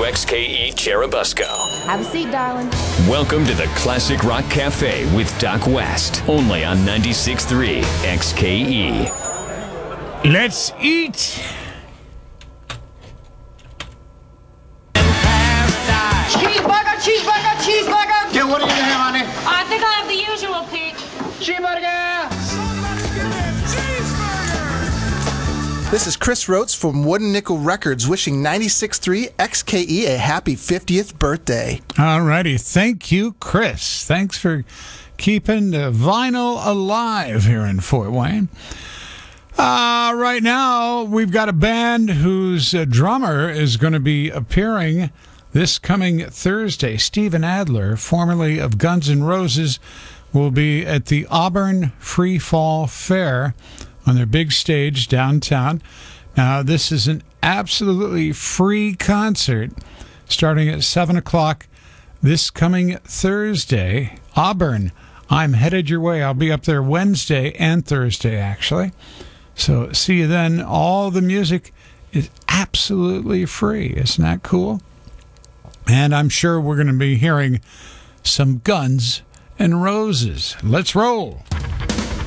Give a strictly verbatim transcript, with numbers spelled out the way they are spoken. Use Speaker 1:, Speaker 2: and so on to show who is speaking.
Speaker 1: X K E Cherubusco.
Speaker 2: Have a seat, darling.
Speaker 1: Welcome to the Classic Rock Cafe with Doc West, only on ninety-six point three X K E.
Speaker 3: Let's eat.
Speaker 4: Cheeseburger, cheeseburger, cheeseburger.
Speaker 5: Yeah, what do you have on it?
Speaker 6: I think I have the usual, Pete.
Speaker 4: Cheeseburger.
Speaker 7: This is Chris Rotes from Wooden Nickel Records wishing ninety-six point three X K E a happy fiftieth birthday.
Speaker 3: All righty. Thank you, Chris. Thanks for keeping the vinyl alive here in Fort Wayne. Uh, right now, we've got a band whose uh, drummer is going to be appearing this coming Thursday. Steven Adler, formerly of Guns N' Roses, will be at the Auburn Free Fall Fair on their big stage downtown. Now, this is an absolutely free concert starting at seven o'clock this coming Thursday. Auburn, I'm headed your way. I'll be up there Wednesday and Thursday, actually. So see you then. All the music is absolutely free. Isn't that cool? And I'm sure we're going to be hearing some Guns N' Roses. Let's roll.